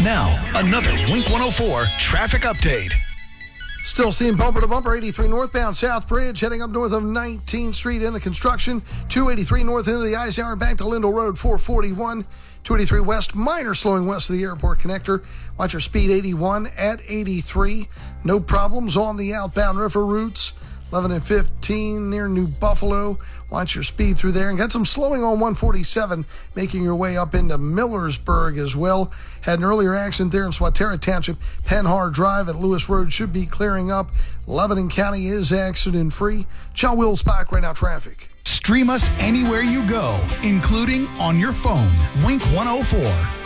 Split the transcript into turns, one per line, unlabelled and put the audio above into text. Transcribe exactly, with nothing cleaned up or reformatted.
Now, another Wink one oh four traffic update.
Still seeing bumper to bumper, eighty-three northbound South Bridge, heading up north of nineteenth Street in the construction. two eighty-three north into the Eisenhower back to Lindell Road, four forty-one. two eighty-three west, minor slowing west of the airport connector. Watch your speed eighty-one at eighty-three. No problems on the outbound river routes. eleven and fifteen near New Buffalo. Watch your speed through there. And got some slowing on one forty-seven, making your way up into Millersburg as well. Had an earlier accident there in Swatara Township. Penhar Drive at Lewis Road should be clearing up. Lebanon County is accident-free. John Will Spock, right now traffic.
Stream us anywhere you go, including on your phone. Wink one oh four.